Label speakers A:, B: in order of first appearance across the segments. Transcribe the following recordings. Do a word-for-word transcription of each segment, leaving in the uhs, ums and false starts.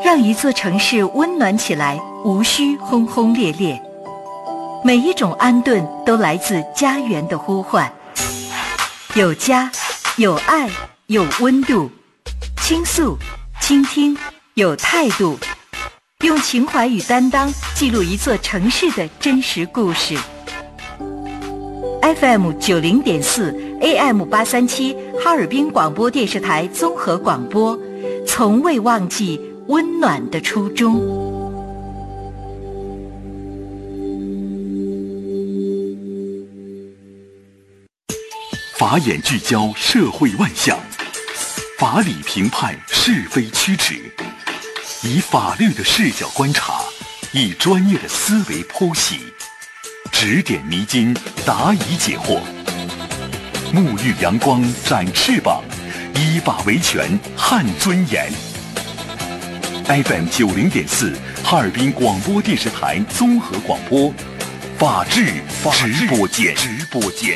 A: 让一座城市温暖起来，无需轰轰烈烈。每一种安顿都来自家园的呼唤，有家，有爱，有温度，倾诉，倾听，有态度，用情怀与担当记录一座城市的真实故事。F M 九零点四 A M 八三七哈尔滨广播电视台综合广播，从未忘记温暖的初衷。
B: 法眼聚焦社会万象，法理评判是非曲直，以法律的视角观察，以专业的思维剖析，指点迷津，答疑解惑，沐浴阳光，展翅膀，依法维权，撼尊严。F M 九零点四哈尔滨广播电视台综合广播，法治直播间。直播间。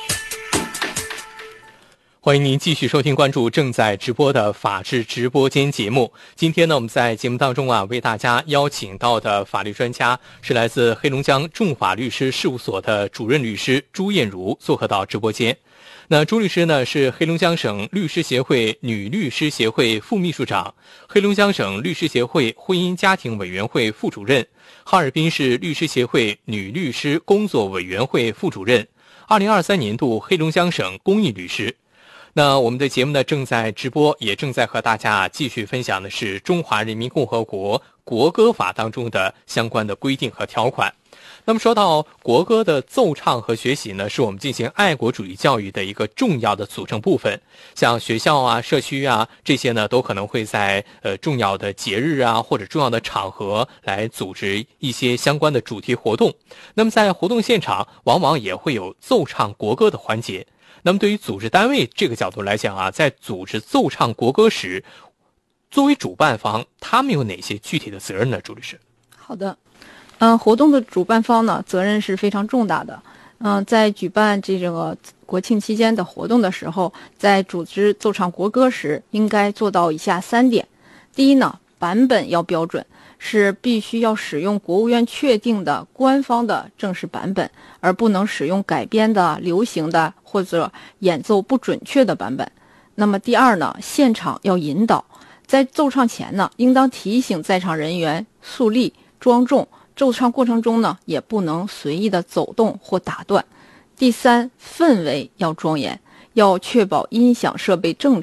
C: 欢迎您继续收听关注正在直播的法治直播间节目。今天呢，我们在节目当中啊，为大家邀请到的法律专家是来自黑龙江众法律师事务所的主任律师朱艳茹，做客到直播间。那朱律师呢，是黑龙江省律师协会女律师协会副秘书长，黑龙江省律师协会婚姻家庭委员会副主任，哈尔滨市律师协会女律师工作委员会副主任，二零二三年度黑龙江省公益律师。那我们的节目呢正在直播，也正在和大家继续分享的是中华人民共和国国歌法当中的相关的规定和条款。那么说到国歌的奏唱和学习呢，是我们进行爱国主义教育的一个重要的组成部分。像学校啊、社区啊这些呢，都可能会在呃重要的节日啊或者重要的场合来组织一些相关的主题活动。那么在活动现场，往往也会有奏唱国歌的环节。那么对于组织单位这个角度来讲啊，在组织奏唱国歌时，作为主办方，他们有哪些具体的责任呢？朱律师。
D: 好的，嗯、呃，活动的主办方呢，责任是非常重大的。嗯、呃，在举办这个国庆期间的活动的时候，在组织奏唱国歌时，应该做到以下三点。第一呢，版本要标准，是必须要使用国务院确定的官方的正式版本，而不能使用改编的、流行的或者演奏不准确的版本。那么第二呢，现场要引导，在奏唱前呢，应当提醒在场人员肃立庄重，奏唱过程中呢，也不能随意的走动或打断。第三，氛围要庄严，要确保音响设备正常。